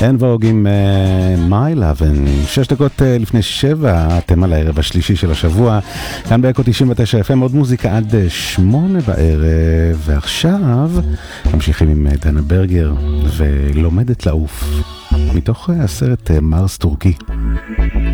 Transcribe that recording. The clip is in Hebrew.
אין ווג עם My Love, 6 דקות לפני 7, אתם על הערב השלישי של השבוע, כאן באקו 99 FM, עוד מוזיקה עד 8 בערב, ועכשיו ממשיכים עם דנה ברגר ולומדת לעוף, מתוך הסרט מרס טורקי.